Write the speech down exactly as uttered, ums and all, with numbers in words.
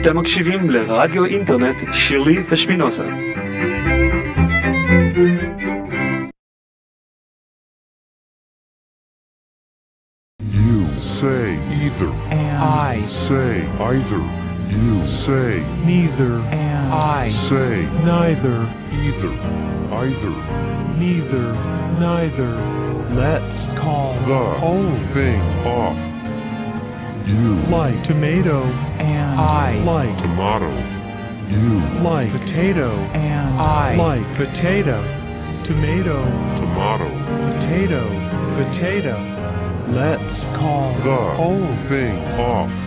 אתם מקשיבים לרדיו אינטרנט שירלי ושפינוזה. You say either, and I say either. You say neither, and I say neither, either, either. neither, neither. Let's call The whole thing off. You like tomato, and I like tomato. You like potato, and I like potato. Tomato, tomato. potato, potato. Let's call The whole thing off.